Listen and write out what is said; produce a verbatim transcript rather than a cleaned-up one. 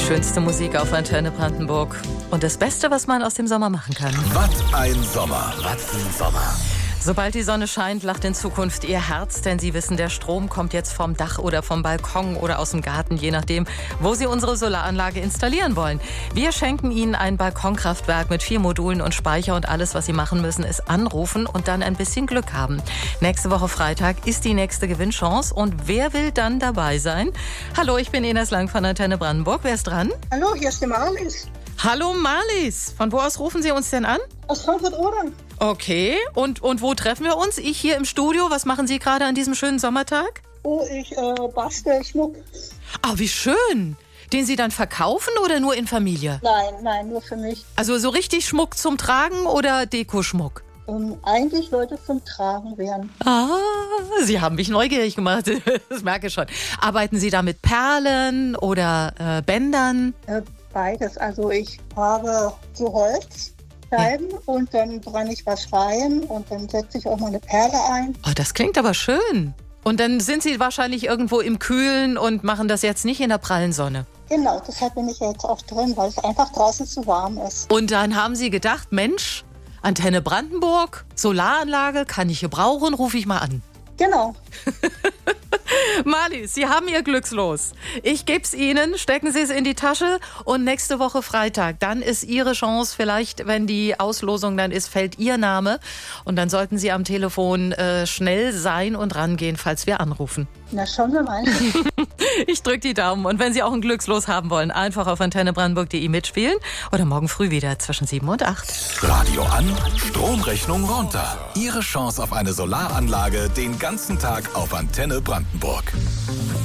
schönste Musik auf Antenne Brandenburg. Und das Beste, was man aus dem Sommer machen kann. Was ein Sommer, was ein Sommer. Sobald die Sonne scheint, lacht in Zukunft Ihr Herz, denn Sie wissen, der Strom kommt jetzt vom Dach oder vom Balkon oder aus dem Garten, je nachdem, wo Sie unsere Solaranlage installieren wollen. Wir schenken Ihnen ein Balkonkraftwerk mit vier Modulen und Speicher und alles, was Sie machen müssen, ist anrufen und dann ein bisschen Glück haben. Nächste Woche Freitag ist die nächste Gewinnchance und wer will dann dabei sein? Hallo, ich bin Ines Lang von Antenne Brandenburg. Wer ist dran? Hallo, hier ist die Marlies. Hallo Marlies, von wo aus rufen Sie uns denn an? Aus Frankfurt-Oder. Okay, und, und wo treffen wir uns? Ich hier im Studio. Was machen Sie gerade an diesem schönen Sommertag? Oh, ich äh, bastel Schmuck. Ah, wie schön. Den Sie dann verkaufen oder nur in Familie? Nein, nein, nur für mich. Also so richtig Schmuck zum Tragen oder Dekoschmuck? Ähm, eigentlich sollte es zum Tragen werden. Ah, Sie haben mich neugierig gemacht, das merke ich schon. Arbeiten Sie da mit Perlen oder äh, Bändern? Äh, beides. Also ich habe so Holz. Scheiben ja. Und dann brenne ich was rein und dann setze ich auch mal eine Perle ein. Oh, das klingt aber schön. Und dann sind Sie wahrscheinlich irgendwo im Kühlen und machen das jetzt nicht in der prallen Sonne. Genau, deshalb bin ich jetzt auch drin, weil es einfach draußen zu warm ist. Und dann haben Sie gedacht, Mensch, Antenne Brandenburg, Solaranlage, kann ich gebrauchen, rufe ich mal an. Genau. Marlies, Sie haben Ihr Glückslos. Ich gebe es Ihnen, stecken Sie es in die Tasche und nächste Woche Freitag, dann ist Ihre Chance, vielleicht, wenn die Auslosung dann ist, fällt Ihr Name und dann sollten Sie am Telefon äh, schnell sein und rangehen, falls wir anrufen. Na, schauen wir mal. Ich drücke die Daumen und wenn Sie auch ein Glückslos haben wollen, einfach auf antenne brandenburg punkt de mitspielen oder morgen früh wieder zwischen sieben und acht. Radio an, Stromrechnung runter. Ihre Chance auf eine Solaranlage den ganzen Tag auf Antenne Brandenburg.